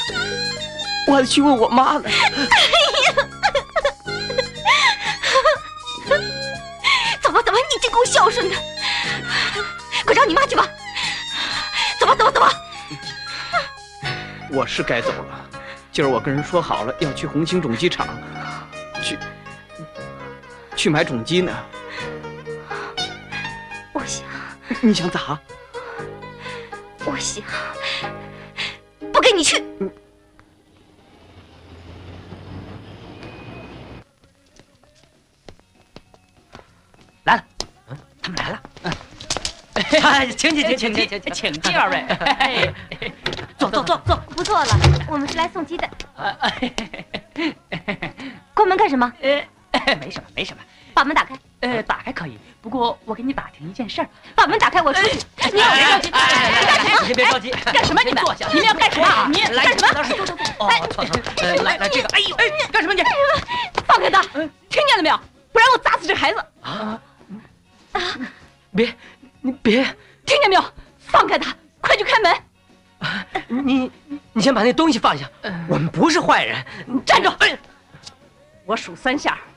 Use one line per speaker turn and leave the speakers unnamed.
我还得去问我妈呢。
走吧，你真够孝顺的，快找你妈去吧。走吧。
我是该走了，今儿我跟人说好了要去红星种鸡场，去买种鸡呢。
我想，
你想咋？
我想不跟你去。
来了，他们来了。请进二位。坐。
不错了，我们是来送鸡的。关门干什么？
没什么。
把门打开。
打开可以，不过我给你打听一件事儿。
把门打开，我出去。你要别着急，
你先别着急。
干什么？你们
坐下。
你们要干什么？你
来
干什么？
坐。错。来这个。哎呦，干什么你？
放开他！听见了没有？不然我砸死这孩子！
你别！
听见没有？放开他！快去开门！
你先把那东西放下。我们不是坏人。
站住！我数3下，